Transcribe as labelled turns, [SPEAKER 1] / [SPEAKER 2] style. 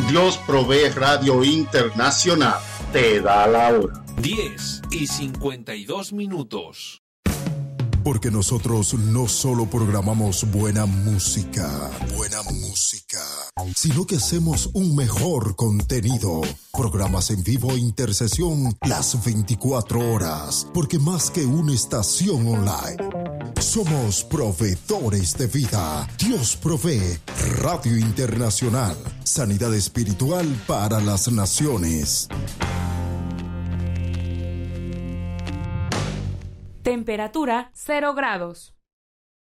[SPEAKER 1] Dios Provee Radio Internacional te da la hora.
[SPEAKER 2] 10:52.
[SPEAKER 3] Porque nosotros no solo programamos buena música, sino que hacemos un mejor contenido. Programas en vivo e intercesión las 24 horas. Porque más que una estación online, somos proveedores de vida. Dios Provee Radio Internacional. Sanidad espiritual para las naciones.
[SPEAKER 4] Temperatura 0 grados.